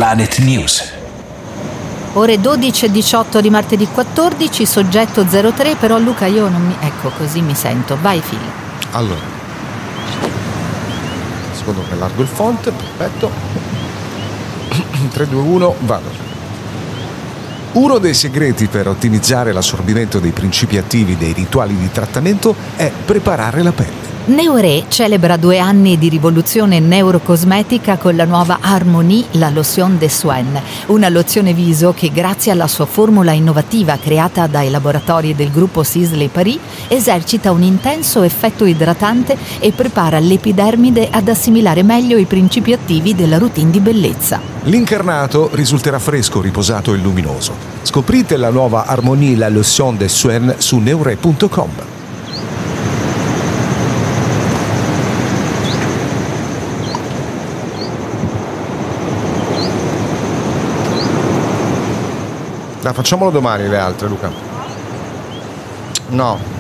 Planet News. Ore 12:18 di martedì 14, soggetto 03, però Luca io non mi... Ecco, così mi sento. Vai Phil. Allora, secondo che allargo il font, perfetto. 3, 2, 1, vado. Uno dei segreti per ottimizzare l'assorbimento dei principi attivi dei rituali di trattamento è preparare la pelle. Neoré celebra 2 anni di rivoluzione neurocosmetica con la nuova Harmonie, la lotion de soin, una lozione viso che grazie alla sua formula innovativa creata dai laboratori del gruppo Sisley Paris esercita un intenso effetto idratante e prepara l'epidermide ad assimilare meglio i principi attivi della routine di bellezza. L'incarnato risulterà fresco, riposato e luminoso. Scoprite la nuova Harmonie, la lotion de soin su neuré.com. Facciamolo domani le altre, Luca. No.